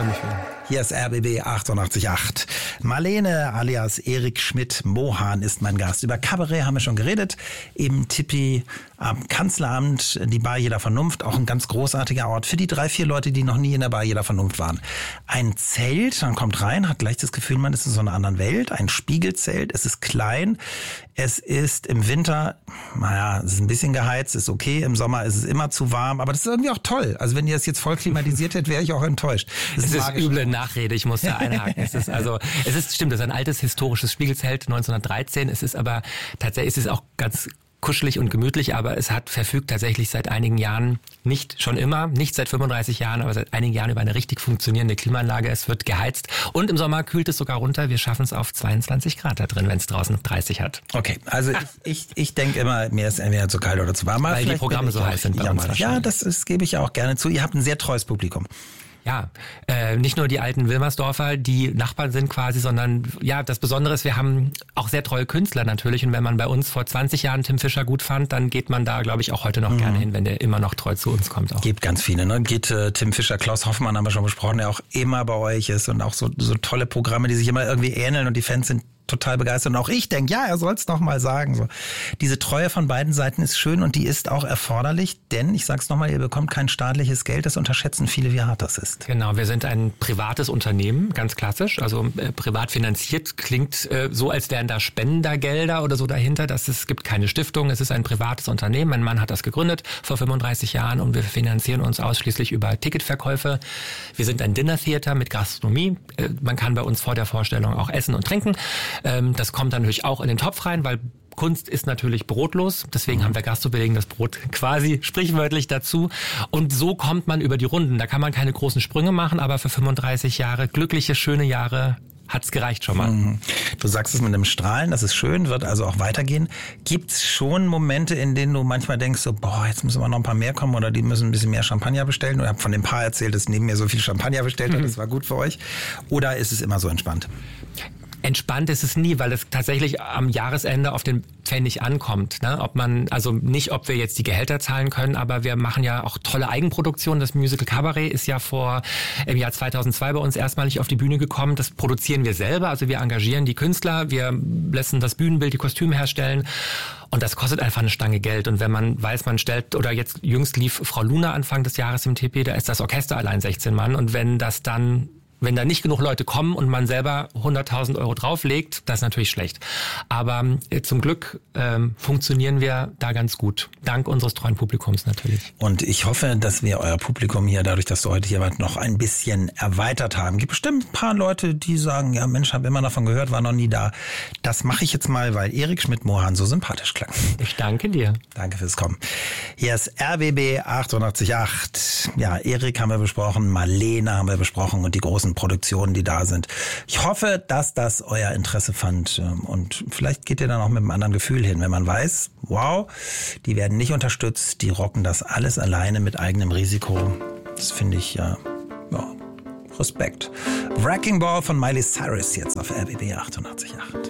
freue mich. Hier ist RBB 88.8. Marlene alias Erik Schmidt-Mohan ist mein Gast. Über Kabarett haben wir schon geredet. Im Tippi am Kanzleramt, die Bar Jeder Vernunft. Auch ein ganz großartiger Ort für die 3-4 Leute, die noch nie in der Bar Jeder Vernunft waren. Ein Zelt, man kommt rein, hat gleich das Gefühl, man ist in so einer anderen Welt. Ein Spiegelzelt, es ist klein. Es ist im Winter, naja, es ist ein bisschen geheizt, ist okay. Im Sommer ist es immer zu warm. Aber das ist irgendwie auch toll. Also wenn ihr das jetzt voll klimatisiert hättet, wäre ich auch enttäuscht. Es ist üble Nachrede, ich muss da einhaken. Stimmt, das ist ein altes historisches Spiegelzelt, 1913. Es ist aber tatsächlich, es ist auch ganz kuschelig und gemütlich, aber es verfügt tatsächlich seit einigen Jahren, nicht seit 35 Jahren, aber seit einigen Jahren über eine richtig funktionierende Klimaanlage. Es wird geheizt und im Sommer kühlt es sogar runter. Wir schaffen es auf 22 Grad da drin, wenn es draußen 30 hat. Okay, also ich denke immer, mir ist entweder zu kalt oder zu warm. Weil die Programme so heiß sind bei uns. Ja, das gebe ich auch gerne zu. Ihr habt ein sehr treues Publikum. Ja, nicht nur die alten Wilmersdorfer, die Nachbarn sind quasi, sondern ja, das Besondere ist, wir haben auch sehr treue Künstler natürlich. Und wenn man bei uns vor 20 Jahren Tim Fischer gut fand, dann geht man da, glaube ich, auch heute noch gerne hin, wenn der immer noch treu zu uns kommt. Auch. Gibt ganz viele, ne? Geht Tim Fischer, Klaus Hoffmann haben wir schon besprochen, der auch immer bei euch ist und auch so tolle Programme, die sich immer irgendwie ähneln und die Fans sind total begeistert. Und auch ich denke, ja, er soll es noch mal sagen. So. Diese Treue von beiden Seiten ist schön und die ist auch erforderlich, denn, ich sag's nochmal, ihr bekommt kein staatliches Geld, das unterschätzen viele, wie hart das ist. Genau, wir sind ein privates Unternehmen, ganz klassisch, also privat finanziert, klingt so, als wären da Spendergelder oder so dahinter. Es gibt keine Stiftung, es ist ein privates Unternehmen. Mein Mann hat das gegründet vor 35 Jahren und wir finanzieren uns ausschließlich über Ticketverkäufe. Wir sind ein Dinner-Theater mit Gastronomie. Man kann bei uns vor der Vorstellung auch essen und trinken. Das kommt dann natürlich auch in den Topf rein, weil Kunst ist natürlich brotlos. Deswegen haben wir Gastro, wir legen das Brot quasi sprichwörtlich dazu. Und so kommt man über die Runden. Da kann man keine großen Sprünge machen, aber für 35 Jahre, glückliche, schöne Jahre, hat's gereicht schon mal. Du sagst es mit einem Strahlen, das ist schön, wird also auch weitergehen. Gibt's schon Momente, in denen du manchmal denkst, so, jetzt müssen wir noch ein paar mehr kommen oder die müssen ein bisschen mehr Champagner bestellen? Oder ich habe von dem Paar erzählt, das neben mir so viel Champagner bestellt hat, das war gut für euch. Oder ist es immer so entspannt? Entspannt ist es nie, weil es tatsächlich am Jahresende auf den Pfennig ankommt. Ne? Ob wir jetzt die Gehälter zahlen können, aber wir machen ja auch tolle Eigenproduktionen. Das Musical Cabaret ist ja im Jahr 2002 bei uns erstmalig auf die Bühne gekommen. Das produzieren wir selber, also wir engagieren die Künstler, wir lassen das Bühnenbild, die Kostüme herstellen. Und das kostet einfach eine Stange Geld. Und wenn man weiß, man stellt, oder jetzt jüngst lief Frau Luna Anfang des Jahres im TP, da ist das Orchester allein 16 Mann. Und wenn da nicht genug Leute kommen und man selber 100.000 Euro drauflegt, das ist natürlich schlecht. Aber zum Glück funktionieren wir da ganz gut. Dank unseres treuen Publikums natürlich. Und ich hoffe, dass wir euer Publikum hier, dadurch, dass du heute hier warst, noch ein bisschen erweitert haben. Es gibt bestimmt ein paar Leute, die sagen, ja Mensch, habe immer davon gehört, war noch nie da. Das mache ich jetzt mal, weil Erik Schmidt-Mohan so sympathisch klang. Ich danke dir. Danke fürs Kommen. Hier ist RBB 88.8. Ja, Erik haben wir besprochen, Marlene haben wir besprochen und die großen Produktionen, die da sind. Ich hoffe, dass das euer Interesse fand und vielleicht geht ihr dann auch mit einem anderen Gefühl hin, wenn man weiß, wow, die werden nicht unterstützt, die rocken das alles alleine mit eigenem Risiko. Das finde ich Respekt. Wrecking Ball von Miley Cyrus jetzt auf RBB 88.8.